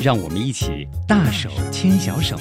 让我们一起大手牵小手，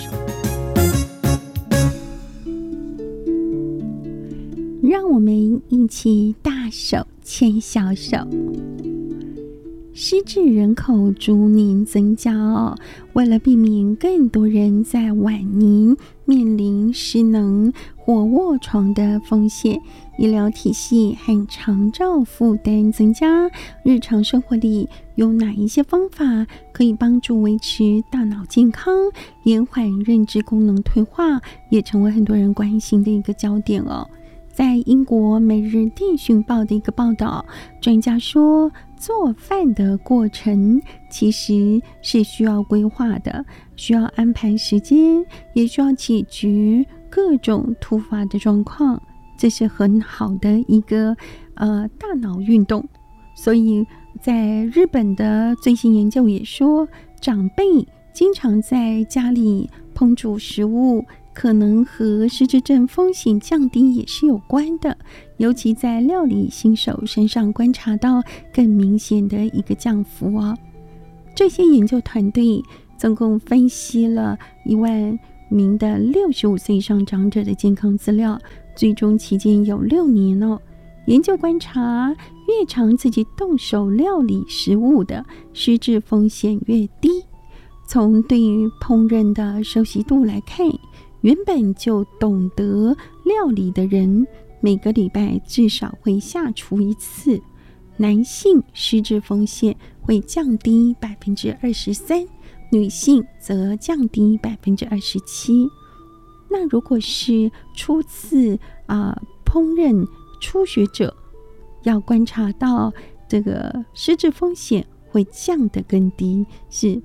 让我们一起大手牵小手。失智人口逐年增加为了避免更多人在晚年面临失能或卧床的风险，医疗体系和长照负担增加，日常生活里有哪一些方法可以帮助维持大脑健康，延缓认知功能退化，也成为很多人关心的一个焦点在英国《每日电讯报》的一个报道，专家说，做饭的过程其实是需要规划的，需要安排时间，也需要解决各种突发的状况，这是很好的一个大脑运动。所以在日本的最新研究也说，长辈经常在家里烹煮食物，可能和失智症风险降低也是有关的，尤其在料理新手身上观察到更明显的一个降幅这些研究团队总共分析了1万名的65岁以上长者的健康资料，最终期间有6年研究观察，越常自己动手料理食物的失智风险越低。从对于烹饪的熟悉度来看，原本就懂得料理的人，每个礼拜至少会下厨1次，男性失智风险会降低 23%， 女性则降低 27%。 那如果是初次烹饪初学者，要观察到这个失智风险会降得更低，是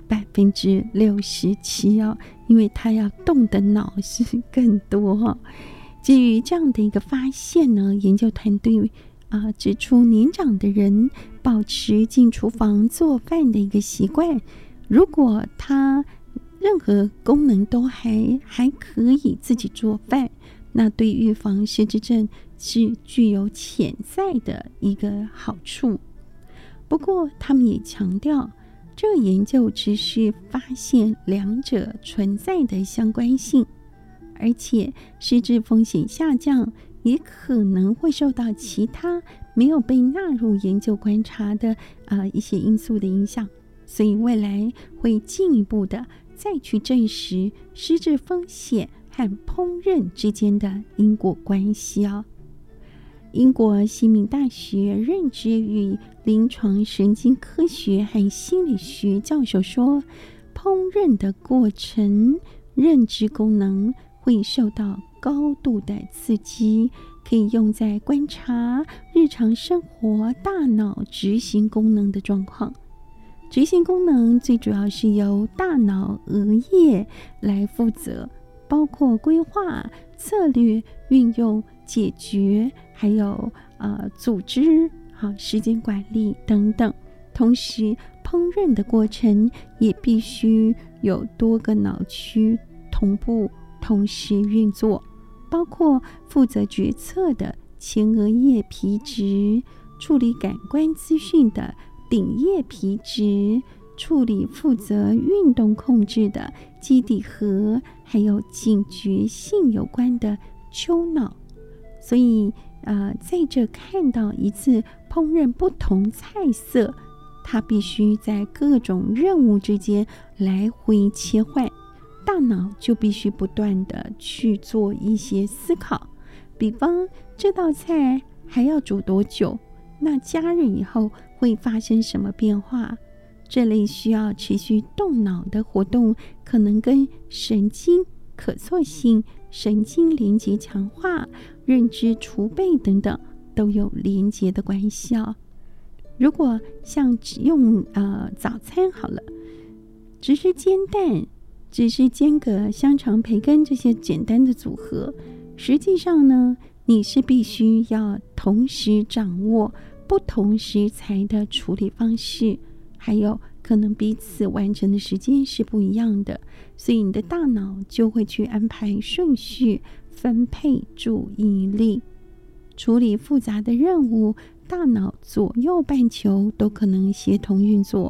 67%因为他要动的脑是更多基于这样的一个发现呢，研究团队指出，年长的人保持进厨房做饭的一个习惯，如果他任何功能都还可以自己做饭，那对预防失智症是具有潜在的一个好处。不过他们也强调，这个研究只是发现两者存在的相关性，而且失智风险下降也可能会受到其他没有被纳入研究观察的一些因素的影响，所以未来会进一步的再去证实失智风险和烹饪之间的因果关系英国西敏大学认知与临床神经科学和心理学教授说，烹饪的过程认知功能会受到高度的刺激，可以用在观察日常生活大脑执行功能的状况。执行功能最主要是由大脑额叶来负责，包括规划、策略、运用、解决，还有组织、时间管理等等。同时烹饪的过程也必须有多个脑区同步同时运作，包括负责决策的前额叶皮质，处理感官资讯的顶叶皮质，处理负责运动控制的基底核，还有警觉性有关的丘脑。所以在这看到一次烹饪不同菜色，它必须在各种任务之间来回切换，大脑就必须不断的去做一些思考，比方这道菜还要煮多久，那加热以后会发生什么变化。这类需要持续动脑的活动，可能跟神经可塑性、神经连接强化、认知储备等等都有连结的关系如果像只用早餐好了，只是煎蛋，只是煎个香肠、培根这些简单的组合，实际上呢，你是必须要同时掌握不同食材的处理方式，还有可能彼此完成的时间是不一样的，所以你的大脑就会去安排顺序，分配注意力。处理复杂的任务，大脑左右半球都可能协同运作，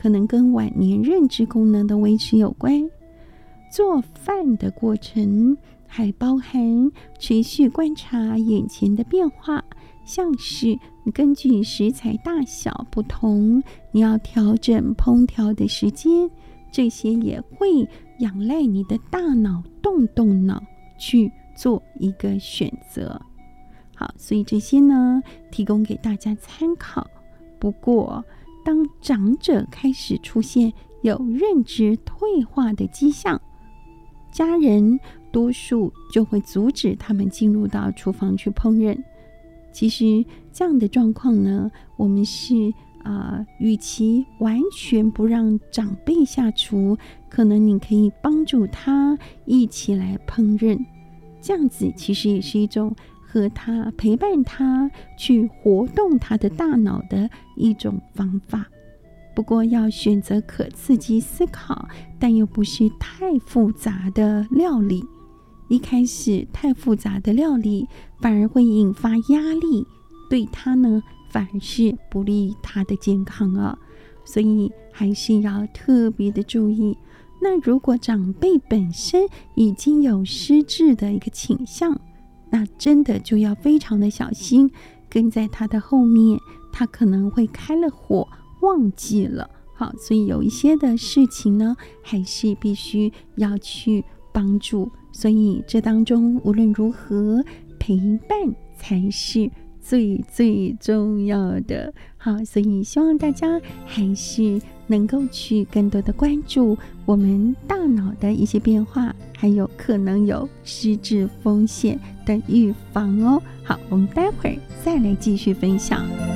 可能跟晚年认知功能的维持有关。做饭的过程还包含持续观察眼前的变化，像是根据食材大小不同，你要调整烹调的时间，这些也会仰赖你的大脑动脑去做一个选择。好，所以这些呢，提供给大家参考。不过，当长者开始出现有认知退化的迹象，家人多数就会阻止他们进入到厨房去烹饪。其实这样的状况呢，我们是与其完全不让长辈下厨，可能你可以帮助他一起来烹饪，这样子其实也是一种和他陪伴他去活动他的大脑的一种方法。不过要选择可刺激思考但又不是太复杂的料理，一开始太复杂的料理反而会引发压力，对他呢反而是不利他的健康啊，所以还是要特别的注意。那如果长辈本身已经有失智的一个倾向，那真的就要非常的小心，跟在他的后面，他可能会开了火忘记了。好，所以有一些的事情呢，还是必须要去帮助。所以这当中无论如何，陪伴才是最重要的。好，所以希望大家还是能够去更多的关注我们大脑的一些变化，还有可能有失智风险的预防哦。好，我们待会儿再来继续分享。